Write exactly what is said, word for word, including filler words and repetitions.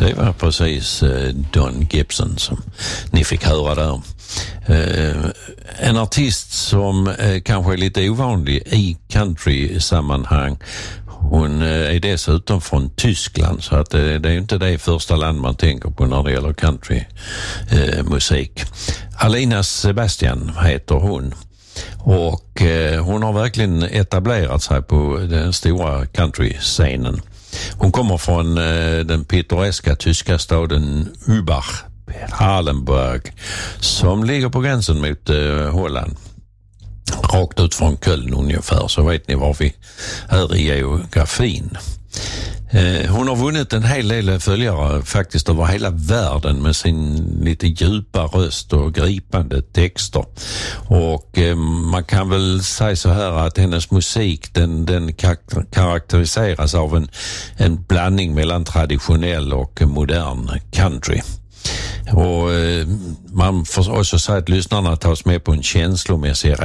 Det var precis Don Gibson som ni fick höra där. En artist som kanske är lite ovanlig i country-sammanhang. Hon är dessutom från Tyskland, så att det, det är inte det första land man tänker på när det gäller countrymusik. Alina Sebastian heter hon. Och eh, hon har verkligen etablerat sig på den stora country-scenen. Hon kommer från eh, den pittoreska tyska staden Übach, Halenberg, som ligger på gränsen mot eh, Holland. Rakt ut från Köln ungefär, så vet ni var vi är i geografin. Eh, hon har vunnit en hel del följare faktiskt över hela världen med sin lite djupa röst och gripande texter. Och eh, man kan väl säga så här att hennes musik den, den karaktäriseras av en, en blandning mellan traditionell och modern country. Och eh, man får också säga att lyssnarna tas med på en känslomässig